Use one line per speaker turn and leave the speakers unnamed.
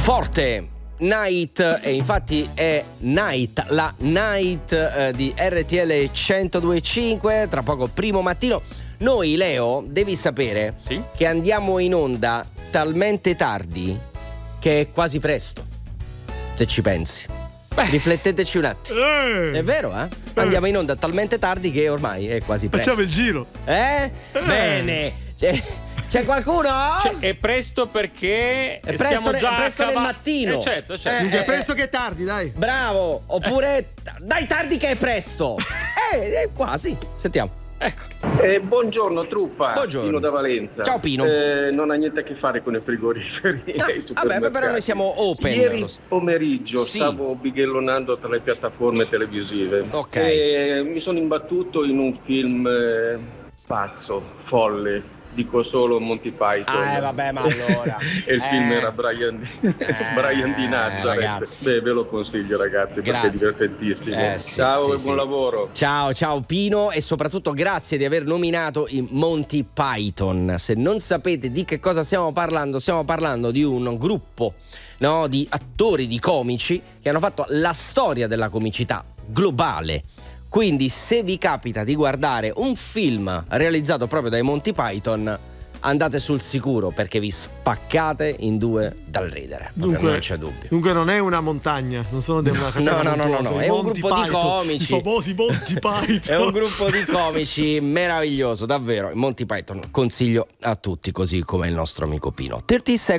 forte Night, e infatti è Night, la Night di RTL 102.5. Tra poco primo mattino. Noi, Leo, devi sapere che andiamo in onda talmente tardi che è quasi presto, se ci pensi. Rifletteteci un attimo. È vero, eh? Andiamo in onda talmente tardi che ormai è quasi presto.
Facciamo il giro.
Bene. C'è qualcuno?
È presto perché
è presto,
siamo già
è presto nel mattino.
Certo.
È presto che è tardi, dai.
Bravo. Oppure dai, tardi che è presto. Quasi. Sentiamo.
Ecco.
Buongiorno truppa.
Buongiorno.
Pino da Valenza.
Ciao Pino.
Non ha niente a che fare con i frigoriferi.
Vabbè, però noi siamo open.
Ieri pomeriggio stavo bighellonando tra le piattaforme televisive.
Ok.
E mi sono imbattuto in un film pazzo, folle. Dico solo Monty Python.
Vabbè, ma allora.
E il film era Brian di Nazareth.
Ragazzi.
Ve lo consiglio, ragazzi, perché è divertentissimo. Ciao e buon lavoro.
Ciao Pino, e soprattutto grazie di aver nominato i Monty Python. Se non sapete di che cosa stiamo parlando di un gruppo, di attori, di comici che hanno fatto la storia della comicità globale. Quindi se vi capita di guardare un film realizzato proprio dai Monty Python, andate sul sicuro, perché vi spaccate in due dal ridere.
Dunque,
non c'è dubbio.
Dunque non è una montagna, non sono una catena
no, è un gruppo di comici.
I famosi Monty Python.
È un gruppo di comici meraviglioso, davvero. Monty Python consiglio a tutti, così come il nostro amico Pino. 30